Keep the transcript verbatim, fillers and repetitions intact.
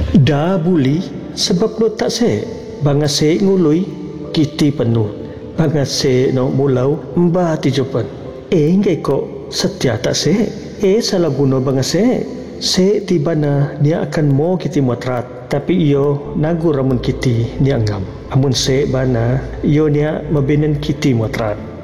Dah buli sebab no tak se banga se ngului kiti penuh banga se no mulau mbah tijopan eh ngai ko setia tak se eh salah guna banga se se tibana dia akan mo kiti motrat tapi iyo nagu ramun kiti dia ngam amun se bana iyo nia mabenen kiti motrat